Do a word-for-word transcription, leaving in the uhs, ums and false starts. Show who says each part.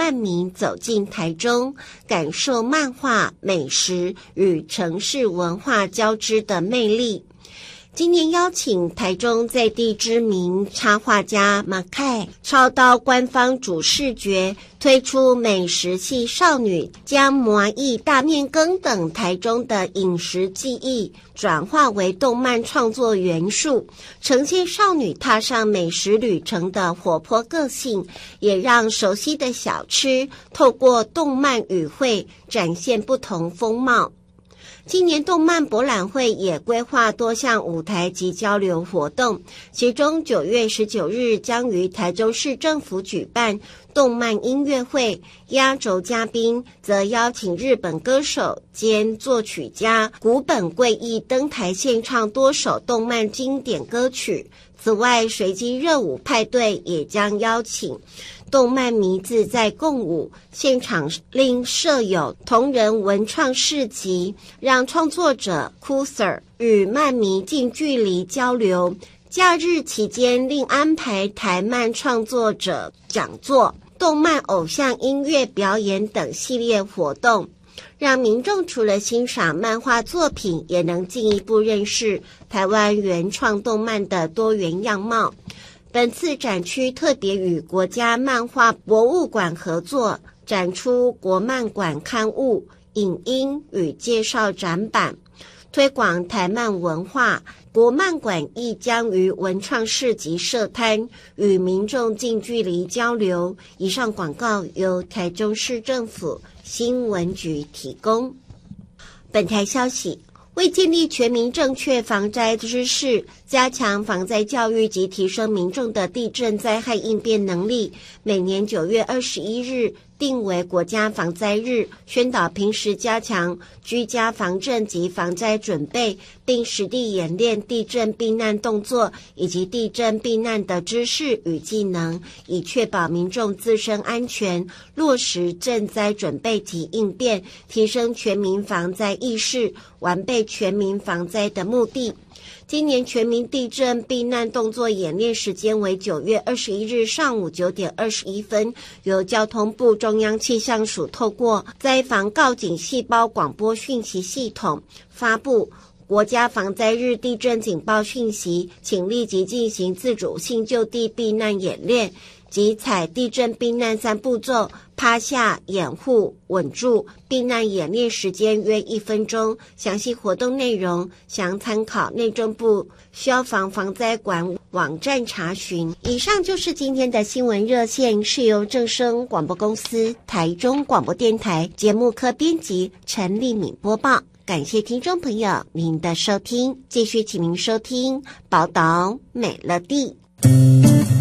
Speaker 1: 万民走进台中，感受漫画、美食与城市文化交织的魅力。今年邀请台中在地知名插画家马凯操刀官方主视觉，推出美食系少女，将麻薏大面羹等台中的饮食记忆转化为动漫创作元素，呈现少女踏上美食旅程的活泼个性，也让熟悉的小吃透过动漫语汇展现不同风貌。今年动漫博览会也规划多项舞台及交流活动，其中九月十九日将于台中市政府举办动漫音乐会，压轴嘉宾则邀请日本歌手兼作曲家古本贵义登台献唱多首动漫经典歌曲。此外，随机热舞派对也将邀请动漫迷自在共舞，现场另设有同人文创市集，让创作者 Coser 与漫迷近距离交流。假日期间另安排台漫创作者讲座、动漫偶像音乐表演等系列活动，让民众除了欣赏漫画作品，也能进一步认识台湾原创动漫的多元样貌。本次展区特别与国家漫画博物馆合作，展出国漫馆刊物、影音与介绍展板，推广台漫文化。国漫馆亦将于文创市集设摊，与民众近距离交流。以上广告由台中市政府新闻局提供。本台消息，为建立全民正确防灾知识，加强防灾教育及提升民众的地震灾害应变能力，每年九月二十一日定为国家防灾日，宣导平时加强居家防震及防灾准备，并实地演练地震避难动作以及地震避难的知识与技能，以确保民众自身安全，落实震灾准备及应变，提升全民防灾意识，完备全民防灾的目的。今年全民地震避难动作演练时间为九月二十一日上午九点二十一分，由交通部中央气象署透过灾防告警细胞广播讯息系统发布国家防灾日地震警报讯息，请立即进行自主性就地避难演练，即采地震避难三步骤：趴下、掩护、稳住。避难演练时间约一分钟。详细活动内容详参考内政部消防防灾馆网站查询。以上就是今天的新闻热线，是由正声广播公司台中广播电台节目科编辑陈丽敏播报。感谢听众朋友您的收听，继续请您收听宝岛美乐地。